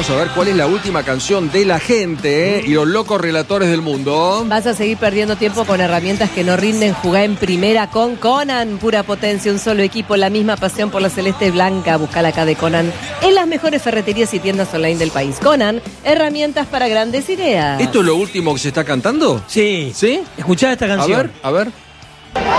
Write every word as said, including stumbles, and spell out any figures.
Vamos a ver cuál es la última canción de la gente, ¿eh? Y los locos relatores del mundo. Vas a seguir perdiendo tiempo con herramientas que no rinden. Jugá en primera con Conan. Pura potencia, un solo equipo, la misma pasión por la celeste blanca. Buscala acá de Conan en las mejores ferreterías y tiendas online del país. Conan, herramientas para grandes ideas. ¿Esto es lo último que se está cantando? Sí. ¿Sí? Escuchá esta A canción. ver, a ver.